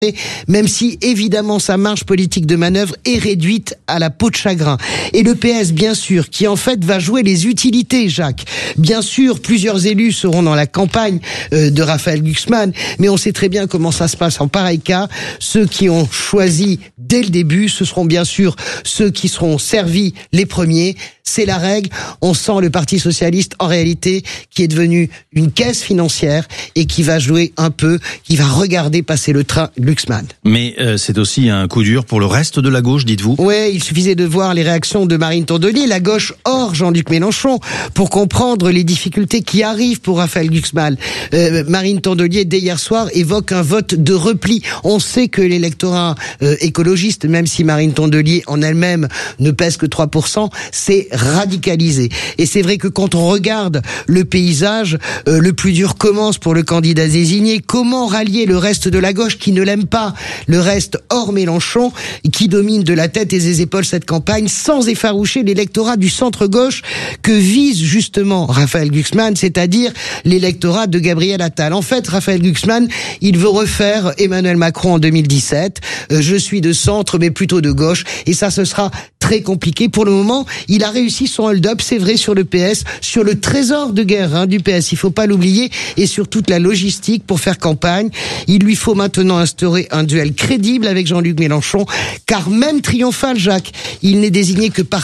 même si évidemment sa marge politique de manœuvre est réduite à la peau de chagrin. Et le PS, bien sûr, qui en fait va jouer les utilités, Jacques. Bien sûr, plusieurs élus seront dans la campagne de Raphaël Glucksmann, mais on sait très bien comment ça se passe en pareil cas. Ceux qui ont choisi dès le début, ce seront bien sûr ceux qui seront servis les premiers. C'est la règle. On sent le Parti socialiste, en réalité, qui est devenu une caisse financière et qui va jouer un peu, qui va regarder passer le train Glucksmann. Mais c'est aussi un coup dur pour le reste de la gauche, dites-vous ? Oui, il suffisait de voir les réactions de Marine Tondelier, la gauche hors Jean-Luc Mélenchon, pour comprendre les difficultés qui arrivent pour Raphaël Glucksmann. Marine Tondelier, dès hier soir, évoque un vote de repli. On sait que l'électorat écologiste, même si Marine Tondelier en elle-même ne pèse que 3%, c'est radicalisé. Et c'est vrai que quand on regarde le paysage, le plus dur commence pour le candidat désigné. Comment rallier le reste de la gauche qui ne l'aime pas, le reste hors Mélenchon, qui domine de la tête et des épaules cette campagne, sans effaroucher l'électorat du centre-gauche que vise justement Raphaël Glucksmann, c'est-à-dire l'électorat de Gabriel Attal. En fait, Raphaël Glucksmann, il veut refaire Emmanuel Macron en 2017. Je suis de centre, mais plutôt de gauche, et ça, ce sera très compliqué. Pour le moment, il a réussi son hold-up, c'est vrai, sur le PS, sur le trésor de guerre du PS, il faut pas l'oublier, et sur toute la logistique pour faire campagne. Il lui faut maintenant instaurer un duel crédible avec Jean-Luc Mélenchon, car même triomphal, Jacques, il n'est désigné que par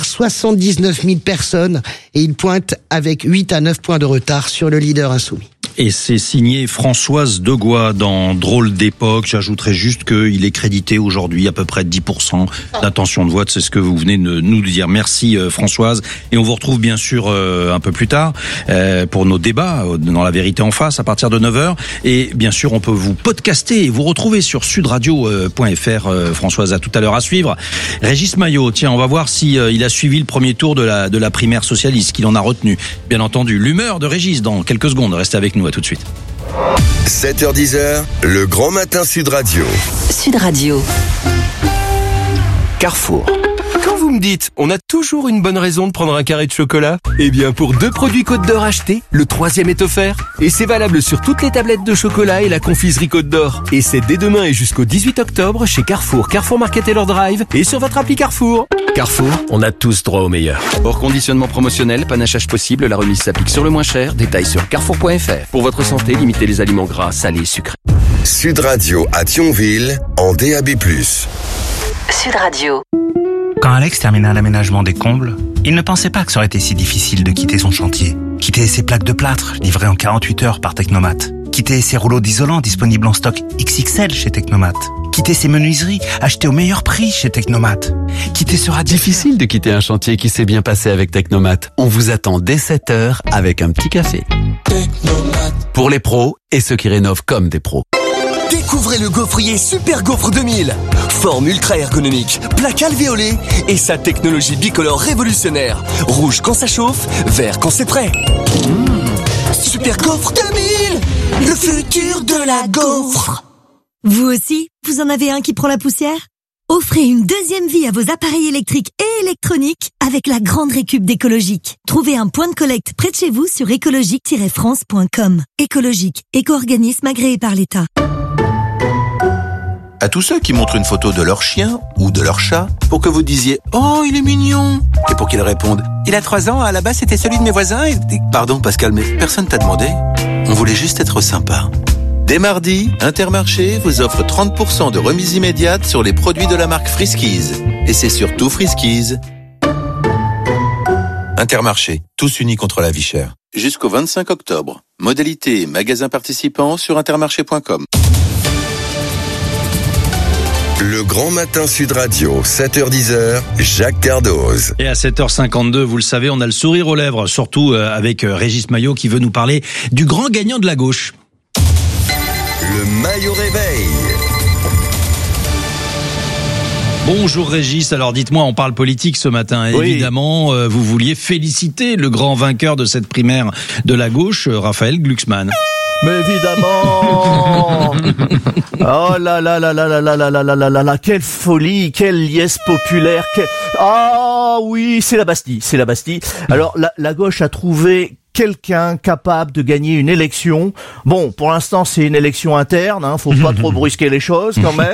79 000 personnes, et il pointe avec 8 à 9 points de retard sur le leader insoumis. Et c'est signé Françoise Degois dans Drôle d'époque. J'ajouterais juste qu'il est crédité aujourd'hui à peu près 10% d'intention de vote. C'est ce que vous venez de nous dire. Merci Françoise. Et on vous retrouve bien sûr un peu plus tard pour nos débats dans La Vérité en face à partir de 9h. Et bien sûr, on peut vous podcaster et vous retrouver sur sudradio.fr. Françoise, à tout à l'heure à suivre. Régis Maillot, tiens, on va voir si il a suivi le premier tour de la primaire socialiste, qu'il en a retenu. Bien entendu, l'humeur de Régis dans quelques secondes. Restez avec nous. À tout de suite. 7h-10h, le grand matin Sud Radio. Sud Radio. Carrefour. Quand vous me dites, on a toujours une bonne raison de prendre un carré de chocolat, eh bien pour 2 produits Côte d'Or achetés, le 3e est offert. Et c'est valable sur toutes les tablettes de chocolat et la confiserie Côte d'Or. Et c'est dès demain et jusqu'au 18 octobre chez Carrefour, Carrefour Market et leur Drive et sur votre appli Carrefour. Carrefour, on a tous droit au meilleur. Hors conditionnement promotionnel, panachage possible, la remise s'applique sur le moins cher. Détails sur carrefour.fr. Pour votre santé, limitez les aliments gras, salés et sucrés. Sud Radio à Thionville en DAB+. Sud Radio. Quand Alex termina l'aménagement des combles, il ne pensait pas que ça aurait été si difficile de quitter son chantier. Quitter ses plaques de plâtre, livrées en 48 heures par Technomat. Quitter ses rouleaux d'isolant disponibles en stock XXL chez Technomat. Quitter ses menuiseries, achetées au meilleur prix chez Technomat. Quitter ce radiateur. Difficile de quitter un chantier qui s'est bien passé avec Technomat. On vous attend dès 7h avec un petit café. Technomat. Pour les pros et ceux qui rénovent comme des pros. Découvrez le gaufrier Super Gaufre 2000. Forme ultra ergonomique, plaque alvéolée et sa technologie bicolore révolutionnaire. Rouge quand ça chauffe, vert quand c'est prêt. Super Gaufre 2000, le futur de la gaufre. Vous aussi, vous en avez un qui prend la poussière ? Offrez une deuxième vie à vos appareils électriques et électroniques avec la grande récup d'Écologique. Trouvez un point de collecte près de chez vous sur écologique-france.com. Écologique, éco-organisme agréé par l'État. À tous ceux qui montrent une photo de leur chien ou de leur chat pour que vous disiez « Oh, il est mignon !» et pour qu'ils répondent « Il a 3 ans, à la base c'était celui de mes voisins et... » Pardon Pascal, mais personne t'a demandé. On voulait juste être sympa. Dès mardi, Intermarché vous offre 30% de remise immédiate sur les produits de la marque Friskies. Et c'est surtout Friskies. Intermarché, tous unis contre la vie chère. Jusqu'au 25 octobre. Modalité et magasins participants sur intermarché.com. Le grand matin Sud Radio, 7h-10h, Jacques Cardoz. Et à 7h52, vous le savez, on a le sourire aux lèvres, surtout avec Régis Maillot qui veut nous parler du grand gagnant de la gauche. Le Maillot Réveil. Bonjour Régis, alors dites-moi, on parle politique ce matin. Oui. Évidemment, vous vouliez féliciter le grand vainqueur de cette primaire de la gauche, Raphaël Glucksmann. Mais évidemment. Oh là là là là là là là là là là là, quelle folie, quelle liesse populaire. Ah oui, c'est la Bastille, c'est la Bastille. Alors la gauche a trouvé quelqu'un capable de gagner une élection. Bon, pour l'instant, c'est une élection interne, faut pas trop brusquer les choses quand même.